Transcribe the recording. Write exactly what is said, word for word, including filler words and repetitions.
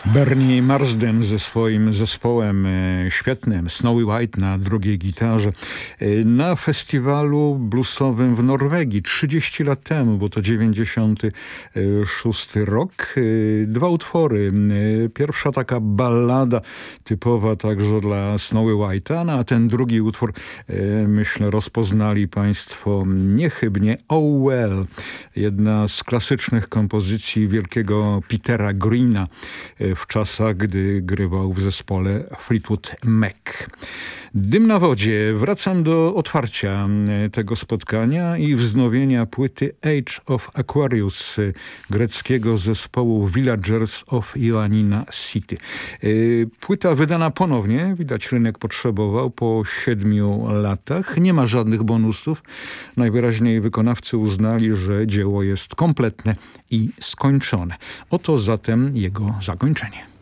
Bernie Marsden ze swoim zespołem e, świetnym Snowy White na drugiej gitarze e, na festiwalu bluesowym w Norwegii trzydzieści lat temu, bo to dziewięćdziesiąty szósty rok. E, dwa utwory. E, pierwsza taka ballada typowa także dla Snowy White'a, no, a ten drugi utwór e, myślę rozpoznali państwo niechybnie. Oh Well, jedna z klasycznych kompozycji wielkiego Petera Greena e, w czasach, gdy grywał w zespole Fleetwood Mac. Dym na wodzie. Wracam do otwarcia tego spotkania i wznowienia płyty Age of Aquarius greckiego zespołu Villagers of Ioannina City. Płyta wydana ponownie, widać rynek potrzebował, po siedmiu latach. Nie ma żadnych bonusów. Najwyraźniej wykonawcy uznali, że dzieło jest kompletne i skończone. Oto zatem jego zakończenie.